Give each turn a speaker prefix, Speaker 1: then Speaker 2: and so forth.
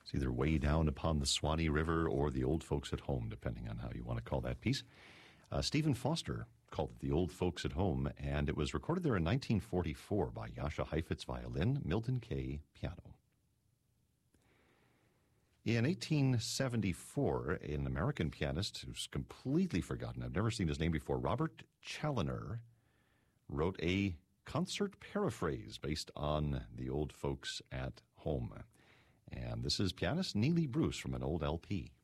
Speaker 1: It's either Way Down Upon the Swanee River or The Old Folks at Home, depending on how you want to call that piece. Stephen Foster called it The Old Folks at Home, and it was recorded there in 1944 by Jascha Heifetz violin, Milton Kay piano. In 1874, an American pianist who's completely forgotten, I've never seen his name before, Robert Challoner, wrote a concert paraphrase based on The Old Folks at Home. And this is pianist Neely Bruce from an old LP.